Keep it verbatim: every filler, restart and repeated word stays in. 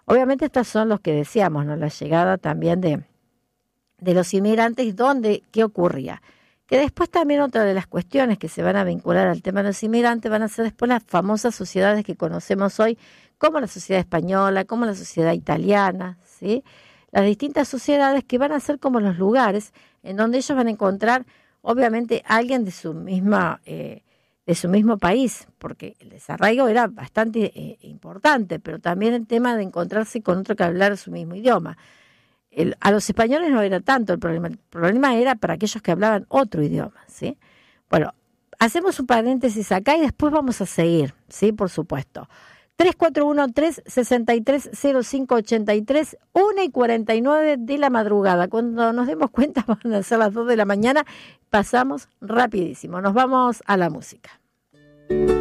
Obviamente estos son los que decíamos, ¿no? La llegada también de, de los inmigrantes, donde, ¿qué ocurría? Que después también otra de las cuestiones que se van a vincular al tema de los inmigrantes van a ser después las famosas sociedades que conocemos hoy, como la sociedad española, como la sociedad italiana, ¿sí? Las distintas sociedades que van a ser como los lugares en donde ellos van a encontrar, obviamente, a alguien de su misma... Eh, de su mismo país, porque el desarraigo era bastante eh, importante, pero también el tema de encontrarse con otro que hablara su mismo idioma. El, a los españoles no era tanto el problema, el problema era para aquellos que hablaban otro idioma, ¿sí? Bueno, hacemos un paréntesis acá y después vamos a seguir, ¿sí? Por supuesto. tres cuatro uno, tres seis tres, cero cinco ocho tres, una y cuarenta y nueve de la madrugada. Cuando nos demos cuenta van a ser las dos de la mañana, pasamos rapidísimo. Nos vamos a la música.